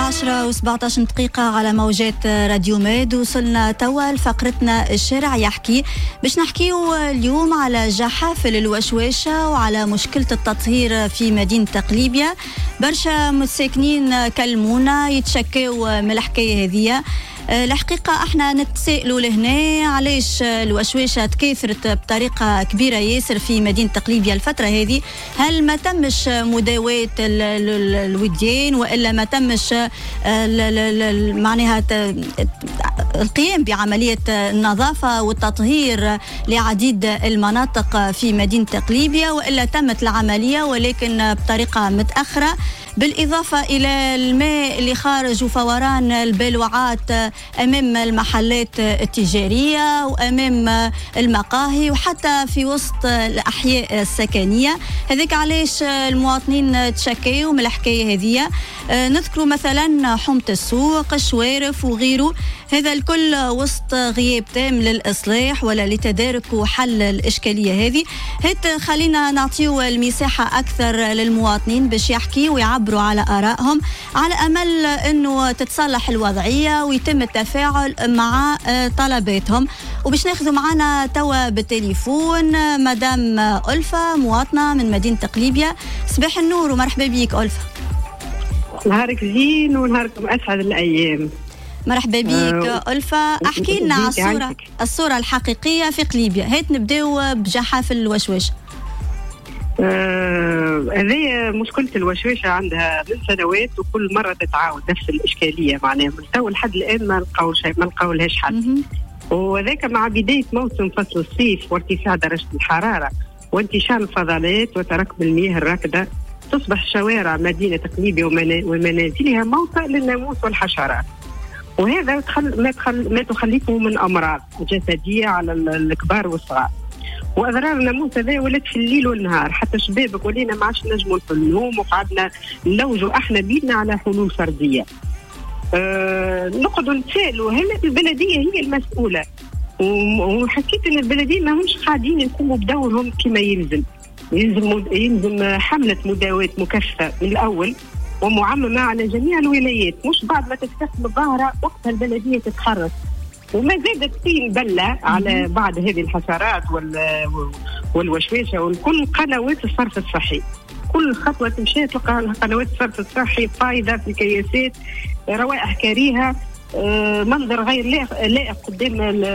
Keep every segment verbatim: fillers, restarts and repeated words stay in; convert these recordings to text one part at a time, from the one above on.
العشرة وسبعطاش دقيقة على موجات راديو ميد. وصلنا توا لفقرتنا الشارع يحكي، باش نحكيو اليوم على جحافل الوشواشة وعلى مشكلة التطهير في مدينة تقليبية. برشا متساكنين كلمونا يتشكاو من الحكاية هذه. الحقيقة احنا نتسائلوا لهنا علاش الوشواشة تكاثرت بطريقة كبيرة ياسر في مدينة تقليبية الفترة هذه. هل ما تمش مداواة الوديان وإلا ما تمش معناها القيام بعملية النظافة والتطهير لعديد المناطق في مدينة تقليبية، وإلا تمت العملية ولكن بطريقة متأخرة، بالإضافة إلى الماء اللي خارج وفوران البلوعات أمام المحلات التجارية وأمام المقاهي وحتى في وسط الأحياء السكنية. هذيك علاش المواطنين تشكيوا من الحكاية هذه. نذكروا مثلا حومة السوق، الشوارف وغيره، هذا الكل وسط غياب تام للإصلاح ولا لتدارك وحل الإشكالية هذه. هيت خلينا نعطيو المساحة أكثر للمواطنين باش يحكيوا ويعبروا على آرائهم، على أمل أنه تتصلح الوضعية ويتم التفاعل مع طلباتهم. وباش ناخذوا معنا توا بالتليفون مدام ألفة، مواطنة من مدينة تقليبية. صباح النور ومرحبا بيك ألفة. نهارك زين ونهاركم أسعد الأيام. مرحبا بيك أه ألفة. احكي لنا على الصورة الصورة الحقيقية في قليبية. هيت نبداو بجحافل الوشواشة. هذه آه مشكلة الوشواشة عندها من سنوات وكل مرة تتعاود نفس الإشكالية، معناها من تو لحد الآن ما نلقاو شيء، ما نلقاو لهاش حل. وذاك مع بداية موسم فصل الصيف وارتفاع درجة الحرارة وانتشار الفضلات وتراكم المياه الراكدة، تصبح شوارع مدينة تقليبية ومنازلها موطأ للناموس والحشرات. وهذا تخل ما, تخل ما تخلفه من أمراض جسدية على الكبار والصغار. وأضرار الناموس هذا ولات في الليل والنهار، حتى شبابك ولينا ما عادش نجموا في النوم وقعدنا نلوجوا احنا بيدنا على حلول فردية. أه نقعدوا نتسائلوا هل البلدية هي المسؤولة؟ وحسيت ان البلدية ما همش قاعدين يقوموا بدورهم كما يلزم. يلزم يلزم حملة مداواة مكثفة من الأول ومعممة على جميع الولايات، مش بعد ما تستخدم الظاهرة وقتها البلدية تتخرج. وما زادت طين بلة على بعض هذه الحشرات والوشواشة وكل قنوات الصرف الصحي. كل خطوة تمشي تلقى قنوات الصرف الصحي فايضة في الكياسات، روائح كريهة، منظر غير لائق قدام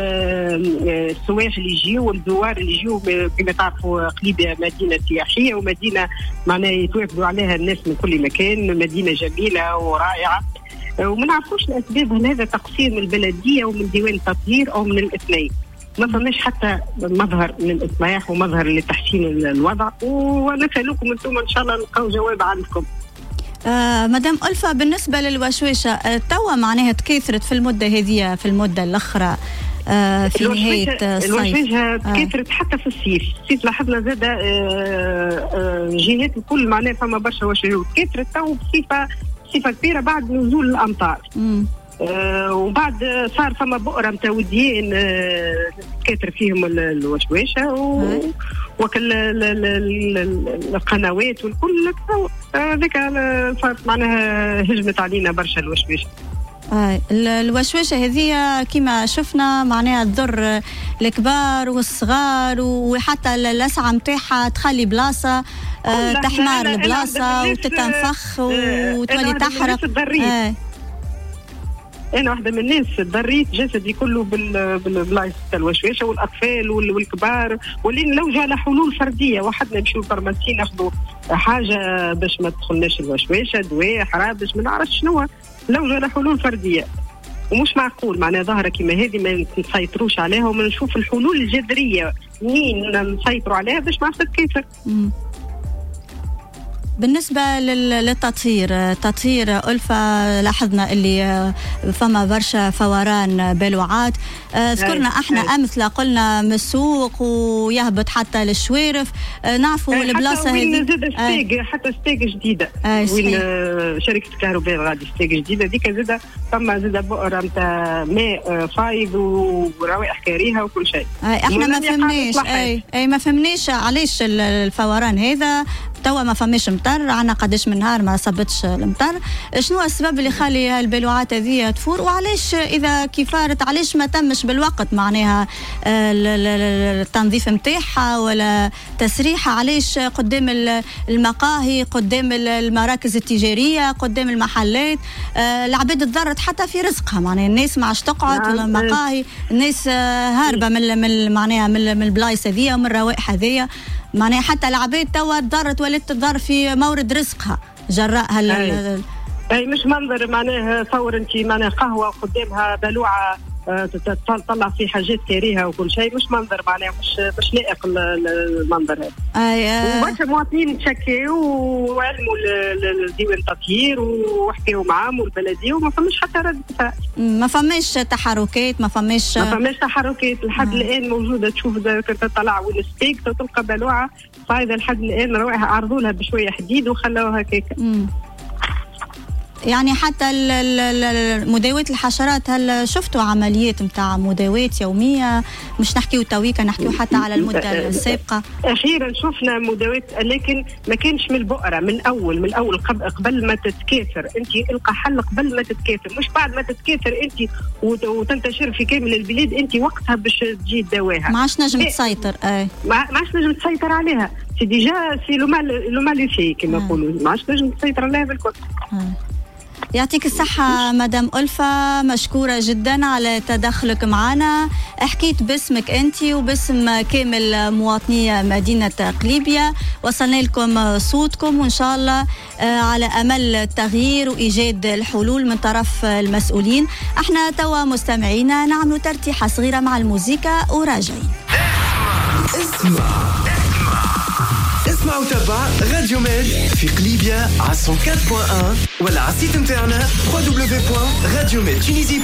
السواح اللي يجيو والزوار اللي يجيو. كما تعرفوا قليبية مدينة سياحية ومدينة معناها يتوافدوا عليها الناس من كل مكان، مدينة جميلة ورائعة. وما نعرفوش الأسباب، هل هذا تقصير من البلدية ومن ديوان التطهير أو من الاثنين؟ ما فماش حتى مظهر للإصلاح ومظهر لتحسين الوضع. ونسألكم أنتم إن شاء الله نلقاو جواب عندكم. آه مدام ألفة، بالنسبة للوشواشة آه توا معناها تكاثرت في المدة هذه، في المدة الأخرى آه في نهاية الصيف. الوشواشة تكاثرت آه. حتى في الصيف. الصيف لاحظنا زاد آه آه جهات الكل معناها فما برشا وشواشة تكاثرت تو بصفة صفة كبيرة بعد نزول الأمطار. آه وبعد صار فما بؤرة متاع وديان آه تكاثر فيهم الوشواشة وكل القنوات والكل هذاك آه صارت معناها هجمت علينا برشا الوشواشة. آه الوشواشة هذه كما شفنا معناها تضر الكبار والصغار، وحتى الأسعة متاعها تخلي بلاصة آه تحمر البلاصة وتتنفخ وتولي تحرق. آه. أنا واحدة من الناس ضريت جسدي كله بالبلايص تاع الوشواشة والأطفال والكبار، ولين لوجوا على حلول فردية. وحدنا نمشيو للفارماسي ناخذوا حاجة باش ما تدخلناش الوشواشة، دواء حراب باش ما نعرفش شنو، لوجوا على حلول فردية. ومش معقول معناها ظاهرة كما هذه ما نسيطروش عليها وما نشوف الحلول الجذرية مين نسيطروا عليها باش ما تتكاثر. بالنسبة للتطهير تطهير ألفة، لاحظنا اللي فما برشا فوران بلوعات. ذكرنا احنا أمثلة، قلنا من السوق ويهبط حتى للشوارف. نعرفوا البلاصة هذه زاد ستيج، حتى ستيج جديدة وين شركة الكهرباء الغادي ستيج جديدة ديك زاد فما زاد بؤرة متاع ماء فايض وروائح كريهة وكل شيء. احنا ما فهمناش اي اي ما فهمناش علاش الفوران هذا توا ما فماش مطر، عنا قداش من نهار ما صبتش المطر. شنو السبب اللي يخلي البلوعات هذه تفور، وعلاش اذا كيفارت علاش ما تمش بالوقت معناها التنظيف نتاعها ولا تسريحها؟ علاش قدام المقاهي، قدام المراكز التجاريه، قدام المحلات العباد تضرت حتى في رزقها؟ معناها الناس ما عادش تقعد ولا المقاهي، الناس هاربه من من معناها من البلايص هذيا ومن الروائح هذيا، معناها حتى العباد توا تضرت ولات تضر في مورد رزقها جراء هال أي. اي مش منظر معناها تصور انت معناها قهوه قدامها بلوعه تطلع في حاجات كريهه وكل شيء، مش منظر معناها مش مش لائق المنظر هذا. اي وبرشا مواطنين تشكيوا وعلموا ديوان التطهير وحكيوا معاهم والبلديه وما فماش حتى رد فعل. ما فماش تحركات، ما فماش ما فماش تحركات لحد الان موجوده. تشوف تطلع والسبيك تلقى بلوعه فايده لحد الان روائها عرضوا لها بشويه حديد وخلوها هكاك. يعني حتى مداواة الحشرات، هل شفتوا عمليات نتاع مداواة يومية؟ مش نحكيو تويكا، نحكيو حتى على المدة السابقة. أخيرا شفنا مداواة لكن ما كانش من البؤرة، من أول من الأول قبل ما تتكاثر. أنت القى حل قبل ما تتكاثر، مش بعد ما تتكاثر أنت وتنتشر في كامل البلاد. أنت وقتها باش تجي تداواها، ما عادش نجم تسيطر. أي ما عادش نجم تسيطر عليها. سي ديجا سي لو مال لو مال في كما نقولوا، ما عادش نجم تسيطر عليها بالكل. يعطيك الصحة مدام ألفة، مشكورة جدا على تدخلك معنا. حكيت باسمك أنت وباسم كامل مواطني مدينة قليبية، وصلنا لكم صوتكم وإن شاء الله على أمل التغيير وإيجاد الحلول من طرف المسؤولين. احنا توا مستمعينا نعملوا ترتيحة صغيرة مع الموسيقى وراجعين. اسمع اسمع وتابع راديو ميد في قليبية على مية وأربعة فاصلة واحد ولا على السيت نتاعنا دبليو دبليو دبليو دوت radio med tunisie